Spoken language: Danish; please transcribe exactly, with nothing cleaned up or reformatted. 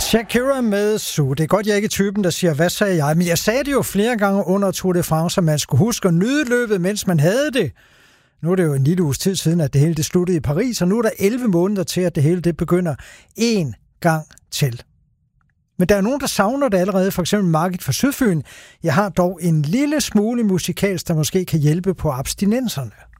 Shakira med Su. Det er godt, jeg ikke er typen, der siger, hvad sagde jeg? Men jeg sagde det jo flere gange under Tour de France, at man skulle huske at nyde løbet, mens man havde det. Nu er det jo en lille uges tid siden, at det hele det sluttede i Paris, og nu er der elleve måneder til, at det hele det begynder en gang til. Men der er nogen, der savner det allerede, for eksempel Margit fra Sydfyn. Jeg har dog en lille smule musikalsk, der måske kan hjælpe på abstinenserne.